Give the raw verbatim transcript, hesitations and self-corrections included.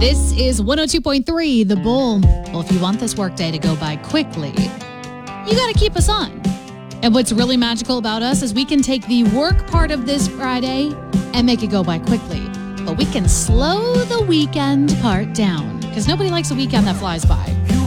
This is one oh two point three, The Bull. Well, if you want this workday to go by quickly, you got to keep us on. And what's really magical about us is we can take the work part of this Friday and make it go by quickly. But we can slow the weekend part down because nobody likes a weekend that flies by.